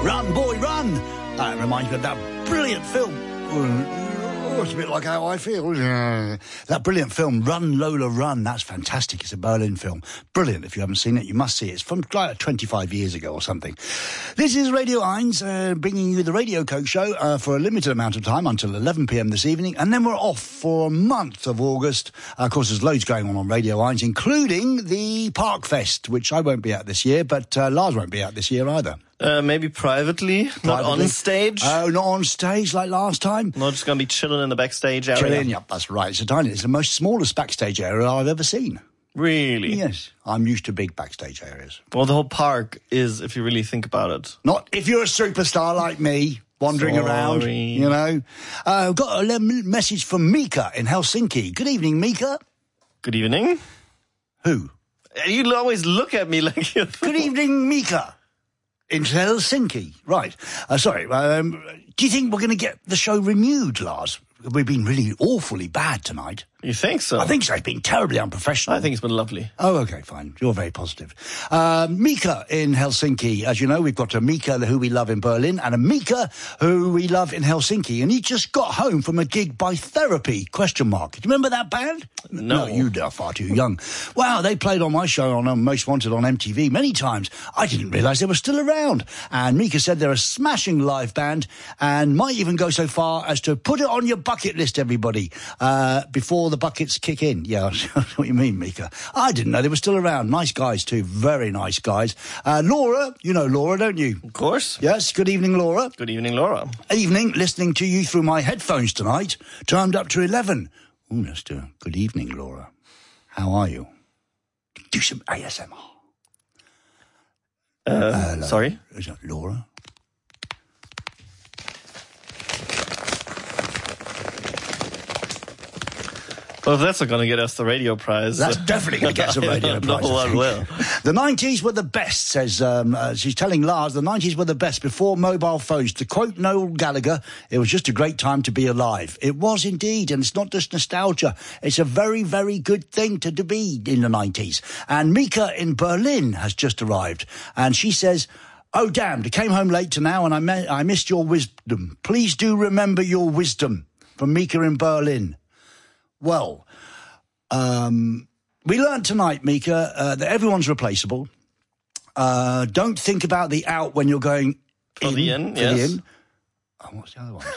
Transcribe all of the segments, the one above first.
Run, boy, run. That reminds me of that brilliant film. Oh, it's a bit like how I feel. That brilliant film, Run, Lola, Run. That's fantastic. It's a Berlin film. Brilliant. If you haven't seen it, you must see it. It's from like 25 years ago or something. This is Radio 1, bringing you the Radio Coke Show for a limited amount of time until 11 p.m. this evening. And then we're off for a month of August. Of course, there's loads going on Radio 1, including the Park Fest, which I won't be at this year, but Lars won't be at this year either. Maybe privately, not on stage. Oh, not on stage like last time? No, just going to be chilling in the backstage area. Chilling, yep, that's right. It's the most smallest backstage area I've ever seen. Really? Yes. I'm used to big backstage areas. Well, the whole park is, if you really think about it. Not if you're a superstar like me, wandering around, you know. I've got a message from Mika in Helsinki. Good evening, Mika. Good evening. Who? You always look at me like you're... Good evening, Mika. In Helsinki. Right. Sorry. Do you think we're going to get the show renewed, Lars? We've been really awfully bad tonight. You think so? I think so. It's been terribly unprofessional. I think it's been lovely. Oh, okay, fine. You're very positive. Mika in Helsinki. As you know, we've got a Mika who we love in Berlin and a Mika who we love in Helsinki. And he just got home from a gig by Therapy, ? Do you remember that band? No. You are far too young. Wow, they played on my show on Most Wanted on MTV many times. I didn't realise they were still around. And Mika said they're a smashing live band and might even go so far as to put it on your bucket list, everybody, before the buckets kick in. Yeah, that's what you mean, Mika. I didn't know they were still around. Nice guys, too. Very nice guys. Laura, you know Laura, don't you? Of course. Yes, good evening, Laura. Good evening, Laura. Evening, listening to you through my headphones tonight, turned up to 11. Oh, let's do a good evening, Laura. How are you? Do some ASMR. Sorry? Is that Laura? Well, if that's not going to get us the radio prize. That's definitely going to get us a radio prize. No one will. The 90s were the best, says, she's telling Lars, the 90s were the best before mobile phones. To quote Noel Gallagher, it was just a great time to be alive. It was indeed, and it's not just nostalgia. It's a very, very good thing to be in the 90s. And Mika in Berlin has just arrived, and she says, oh, damned, I came home late to now, and I missed your wisdom. Please do remember your wisdom. From Mika in Berlin. Well, we learned tonight, Mika, that everyone's replaceable. Don't think about the out when you're going in. The in. Oh, what's the other one?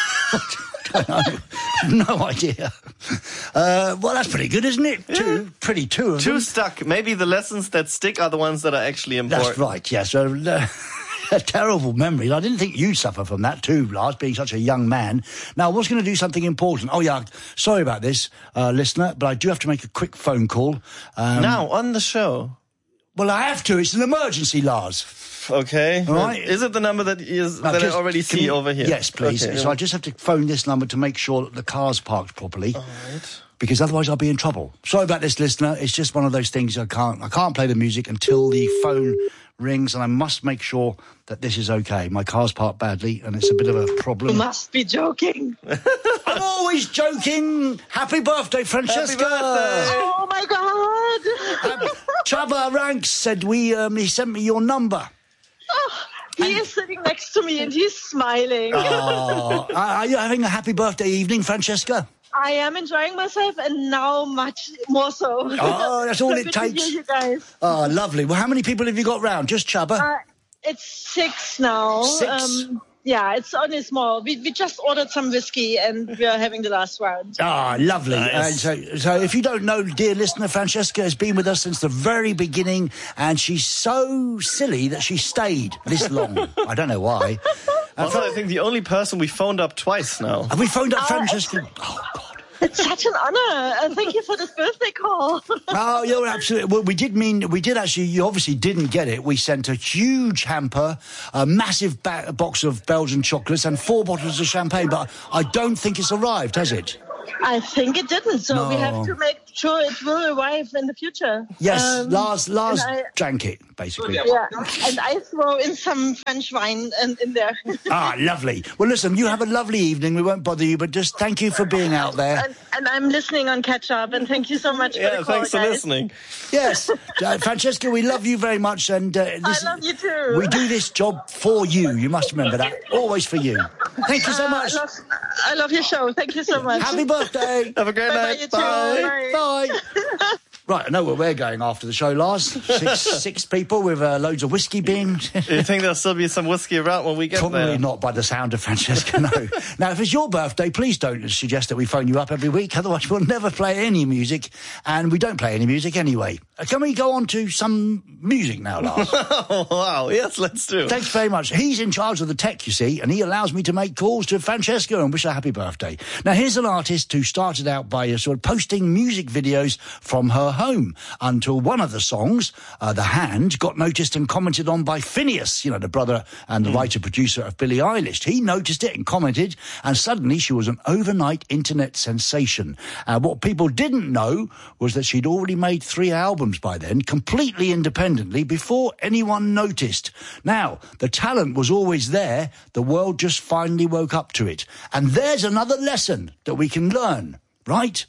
I don't know. No idea. Well, that's pretty good, isn't it? Yeah. Two of them. Two stuck. Maybe the lessons that stick are the ones that are actually important. That's right, yes. Terrible memories. I didn't think you'd suffer from that too, Lars, being such a young man. Now, I was going to do something important. Oh, yeah, sorry about this, listener, but I do have to make a quick phone call. Now, on the show? Well, I have to. It's an emergency, Lars. Okay. All right. Is it the number that I already see over here? Yes, please. Okay, so I just have to phone this number to make sure that the car's parked properly. All right. Because otherwise I'll be in trouble. Sorry about this, listener. It's just one of those things I can't play the music until the phone rings, and I must make sure that this is okay. My car's parked badly, and it's a bit of a problem. You must be joking. I'm always joking. Happy birthday, Francesca. Happy birthday. Oh, my God. Chava Ranks said he sent me your number. Oh, he is sitting next to me, and he's smiling. Are you having a happy birthday evening, Francesca? I am enjoying myself, and now much more so. Oh, that's all it takes. To hear you guys. Oh, lovely. Well, how many people have you got round? Just Chubba? It's 6 now. 6? Yeah, it's only small. We just ordered some whiskey, and we are having the last round. Ah, lovely. Nice. So if you don't know, dear listener, Francesca has been with us since the very beginning, and she's so silly that she stayed this long. I don't know why. Also, I think the only person we phoned up twice now. Have we phoned up Francesca? Oh, God. It's such an honor. Thank you for this birthday call. Oh, you're absolutely... Well, we did actually... You obviously didn't get it. We sent a huge hamper, a massive box of Belgian chocolates and 4 bottles of champagne, but I don't think it's arrived, has it? I think it didn't, so we have to make sure it will arrive in the future. Yes, Lars drank it, basically. Yeah, and I throw in some French wine in there. Ah, lovely. Well, listen, you have a lovely evening. We won't bother you, but just thank you for being out there. And I'm listening on Catch Up, and thank you so much for the call, thanks for guys. listening. Yes, Francesca, we love you very much. And I love you too. We do this job for you. You must remember that. Always for you. Thank you so much. I love your show. Thank you so much. Happy birthday. Have a great night. Bye. Bye. Right, I know where we're going after the show, Lars. Six people with loads of whiskey being... You think there'll still be some whiskey around when we get there? Probably not by the sound of Francesca, no. Now, if it's your birthday, please don't suggest that we phone you up every week. Otherwise, we'll never play any music, and we don't play any music anyway. Can we go on to some music now, Lars? Oh, wow. Yes, let's do. Thanks very much. He's in charge of the tech, you see, and he allows me to make calls to Francesca and wish her happy birthday. Now, here's an artist who started out by sort of posting music videos from her home until one of the songs, The Hand, got noticed and commented on by Phineas, you know, the brother and the writer-producer of Billie Eilish. He noticed it and commented, and suddenly she was an overnight internet sensation. What people didn't know was that she'd already made 3 albums by then, completely independently, before anyone noticed. Now, the talent was always there. The world just finally woke up to it. And there's another lesson that we can learn, right?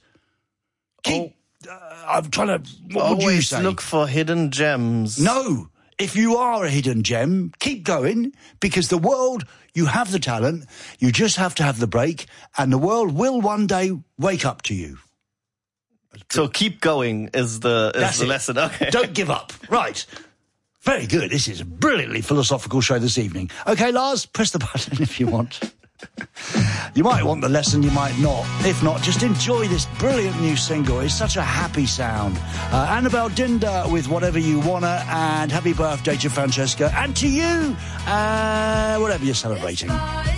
I'm trying to... What would you say? Always look for hidden gems. No. If you are a hidden gem, keep going, because the world, you have the talent, you just have to have the break, and the world will one day wake up to you. So keep going is the lesson. Okay. Don't give up. Right. Very good. This is a brilliantly philosophical show this evening. Okay, Lars, press the button if you want. You might want the lesson, you might not. If not, just enjoy this brilliant new single. It's such a happy sound. Annabelle Dinder with Whatever You Wanna, and happy birthday to Francesca and to you, whatever you're celebrating.